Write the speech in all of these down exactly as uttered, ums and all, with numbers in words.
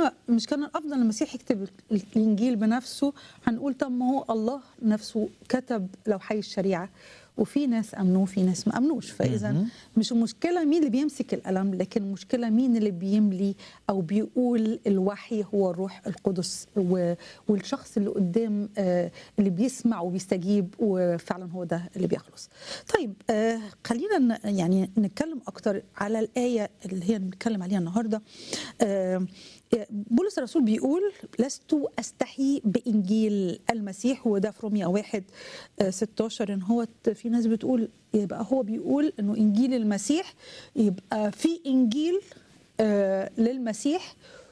كان مش كان الافضل المسيح يكتب الانجيل بنفسه؟ هنقول طب ما هو الله نفسه كتب لوحي الشريعه، وفي ناس امنوه وفي ناس ما امنوش. فاذا مهم. مش المشكله مين اللي بيمسك القلم، لكن المشكله مين اللي بيملي او بيقول الوحي هو الروح القدس، و- والشخص اللي قدام آه، اللي بيسمع وبيستجيب، وفعلا هو ده اللي بيخلص. طيب آه، خلينا ن- يعني نتكلم اكتر على الايه اللي هي بنتكلم عليها النهارده. آه، بولس الرسول بيقول لست استحي بانجيل المسيح، وده في روميا واحد آه، ستاشر. ان هو في ناس بتقول يبقى هو بيقول انه انجيل المسيح يبقى في انجيل آه، للمسيح،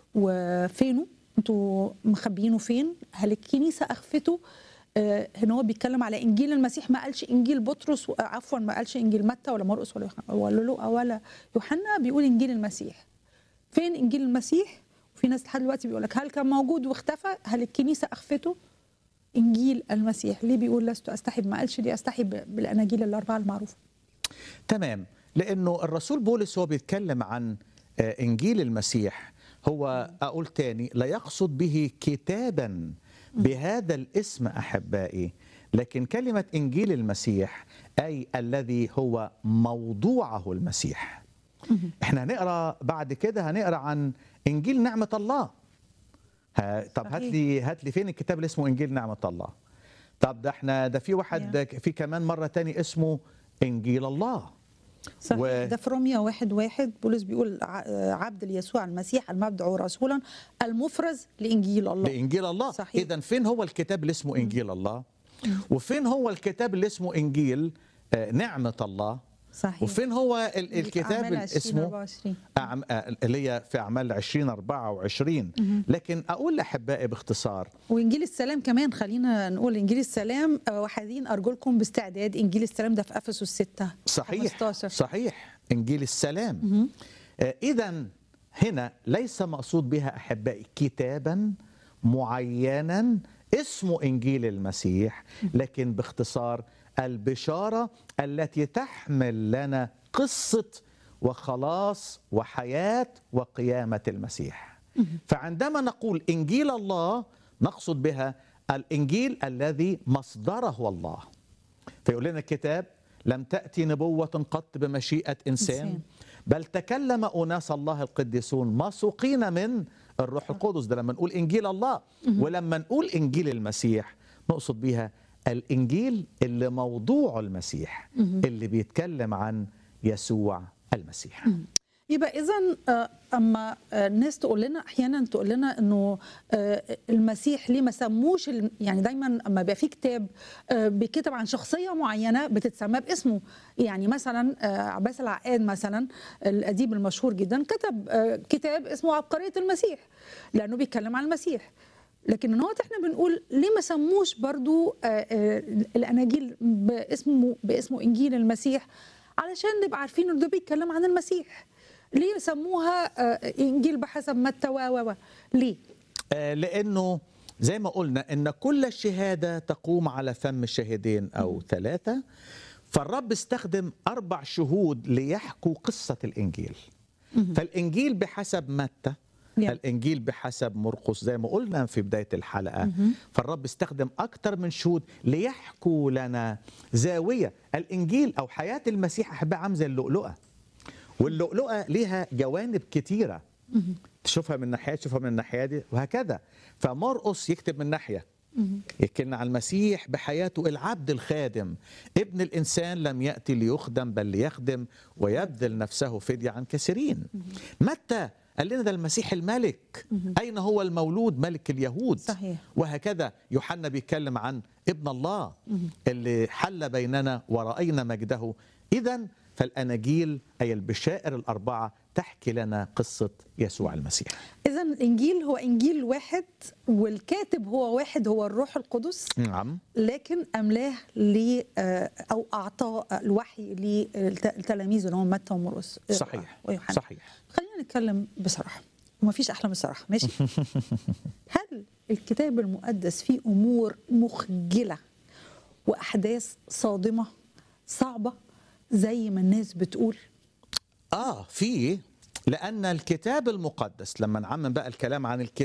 وفينه؟ انتوا مخبيينه فين؟ هل الكنيسه اخفته؟ آه، هنا هو بيتكلم على انجيل المسيح، ما قالش انجيل بطرس، عفوا ما قالش انجيل متى ولا مرقس ولا يوح- ولا لوقا ولا يوحنا، بيقول انجيل المسيح. فين انجيل المسيح؟ وفي ناس لحد دلوقتي بيقول لك هل كان موجود واختفى؟ هل الكنيسه اخفته؟ انجيل المسيح ليه بيقول لست استحي؟ ما قالش ليه استحي ب- بالاناجيل الاربعه المعروفه؟ تمام، لأنه الرسول بولس هو بيتكلم عن آه، إنجيل المسيح. هو أقول تاني لا يقصد به كتابا بهذا الاسم أحبائي، لكن كلمة إنجيل المسيح أي الذي هو موضوعه المسيح. احنا هنقرأ بعد كده، هنقرأ عن إنجيل نعمة الله. ها طب هات صحيح. لي هات لي فين الكتاب اللي اسمه إنجيل نعمة الله؟ طب ده احنا ده في يا. واحد في كمان مرة تاني اسمه إنجيل الله. صحيح، و ده في روميا واحد واحد بولس بيقول ع- عبد ليسوع المسيح المبدع رسولا المفرز لانجيل الله. لإنجيل الله. صحيح. إذا فين هو الكتاب اللي اسمه إنجيل الله؟ وفين هو الكتاب اللي اسمه إنجيل آه، نعمة الله؟ صحيح. وفين هو ال- اللي في الكتاب اعمال اللي عشرين اسمه اربعة وعشرين. أعم- آه، اللي هي في أعمال عشرين أربعة وعشرين؟ لكن أقول لأحبائي باختصار، وانجيل السلام كمان، خلينا نقول انجيل السلام آه، وحدين ارجلكم باستعداد. انجيل السلام ده في افسس ستة صحيح خمستاشر. صحيح إنجيل السلام. إذا هنا ليس مقصود بها أحبائي كتابا معينا اسمه إنجيل المسيح، لكن باختصار البشارة التي تحمل لنا قصة وخلاص وحياة وقيامة المسيح. فعندما نقول إنجيل الله نقصد بها الإنجيل الذي مصدره الله. فيقول لنا الكتاب لم تأتي نبوة قط بمشيئة إنسان، إنسان. بل تكلم أناس الله القديسون مسوقين من الروح القدس. ده لما نقول إنجيل الله. ولما نقول إنجيل المسيح نقصد بها الإنجيل اللي موضوع المسيح، اللي بيتكلم عن يسوع المسيح. يبقى اذا اما آه، الناس تقول لنا احيانا تقول لنا انه آه، المسيح ليه ما سموش الم- يعني دايما اما بيبقى في كتاب آه، بيكتب عن شخصيه معينه بتتسمى باسمه. يعني مثلا آه، عباس العقاد مثلا الاديب المشهور جدا كتب آه، كتاب اسمه عبقريه المسيح لانه بيتكلم عن المسيح. لكن ان هو احنا بنقول ليه ما سموش برضو آه، آه، الاناجيل باسمه باسمه انجيل المسيح؟ علشان نبقى عارفين ان ده بيتكلم عن المسيح. ليه سموها آه، انجيل بحسب متى و و و ليه؟ آه، لأنه زي ما قلنا إن كل الشهادة تقوم على فم شاهدين أو ثلاثة، فالرب استخدم أربع شهود ليحكوا قصة الإنجيل. فالإنجيل بحسب متى، يا. الإنجيل بحسب مرقس زي ما قلنا في بداية الحلقة. فالرب استخدم أكتر من شهود ليحكوا لنا زاوية الإنجيل أو حياة المسيح. أحبها عامل زي اللؤلؤة، واللؤلؤة ليها جوانب كتيرة، تشوفها من ناحية تشوفها من الناحية دي وهكذا. فمرقس يكتب من ناحية يكلنا عن المسيح بحياته العبد الخادم، ابن الإنسان لم يأتي ليخدم بل ليخدم ويبذل نفسه فدية عن كثيرين. متى قال لنا ده المسيح الملك، أين هو المولود ملك اليهود. صحيح. وهكذا يوحنا بيتكلم عن ابن الله اللي حل بيننا ورأينا مجده. إذن فالأناجيل أي البشائر الأربعة تحكي لنا قصة يسوع المسيح. اذا الانجيل هو انجيل واحد والكاتب هو واحد، هو الروح القدس، نعم لكن املاه ل آه، او اعطاه الوحي للتلاميذ اللي هم متى ومرقس آه، صحيح ويوحنا. صحيح. خلينا نتكلم بصراحه، ومفيش احلى من الصراحه، ماشي؟ هل الكتاب المقدس فيه امور مخجله واحداث صادمه صعبه زي ما الناس بتقول؟ آه في لأن الكتاب المقدس، لما نعمم بقى الكلام عن الكتاب